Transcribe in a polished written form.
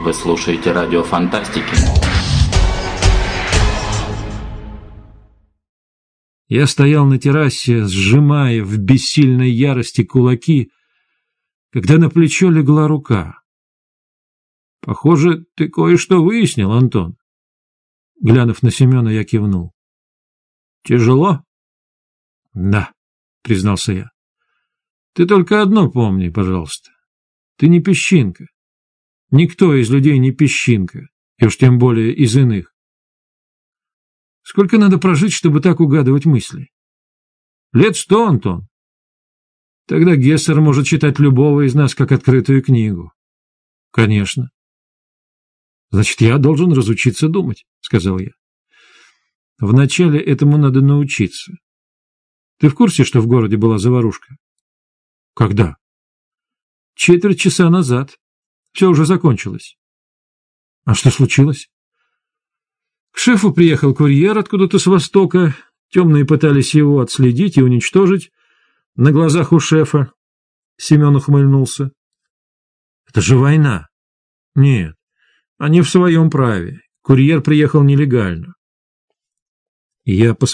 Вы слушаете радио Фантастики. Я стоял на террасе, сжимая в бессильной ярости кулаки, когда на плечо легла рука. — Похоже, ты кое-что выяснил, Антон. Глянув на Семена, я кивнул. — Тяжело? — Да, — признался я. — Ты только одно помни, пожалуйста. Ты не песчинка. Никто из людей не песчинка, и уж тем более из иных. Сколько надо прожить, чтобы так угадывать мысли? 100 лет, Антон. Тогда Гессер может читать любого из нас как открытую книгу. Конечно. Значит, я должен разучиться думать, сказал я. Вначале этому надо научиться. Ты в курсе, что в городе была заварушка? Когда? 4 часа назад. Все уже закончилось. А что случилось? К шефу приехал курьер откуда-то с востока. Темные пытались его отследить и уничтожить. На глазах у шефа. Семен ухмыльнулся. Это же война. Нет, они в своем праве. Курьер приехал нелегально. Я посмотрел